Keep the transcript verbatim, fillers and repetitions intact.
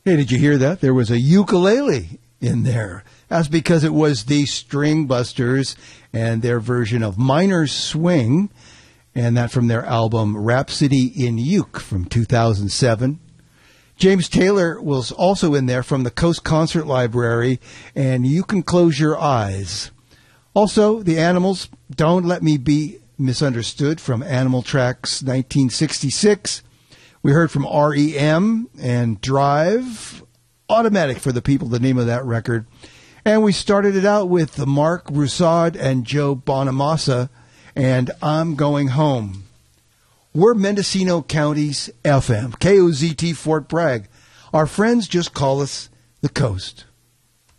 Hey, did you hear that? There was a ukulele in there. That's because it was the String Busters and their version of Minor Swing, and that from their album Rhapsody in Uke from two thousand seven. James Taylor was also in there from the Coast Concert Library, and You Can Close Your Eyes. Also, The Animals, Don't Let Me Be Misunderstood from Animal Tracks nineteen sixty-six. We heard from R E M and Drive, Automatic for the People, the name of that record. And we started it out with Mark Broussard and Joe Bonamassa and I'm Going Home. We're Mendocino County's F M, K O Z T Fort Bragg. Our friends just call us the Coast.